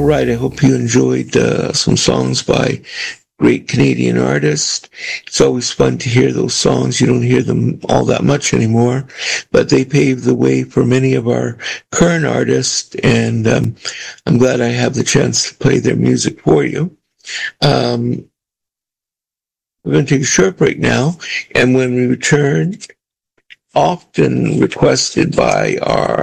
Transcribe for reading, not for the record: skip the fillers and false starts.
right, I hope you enjoyed some songs by great Canadian artists. It's always fun to hear those songs. You don't hear them all that much anymore, but they paved the way for many of our current artists, and I'm glad I have the chance to play their music for you. Um, we're going to take a short break now, and when we return, often requested by our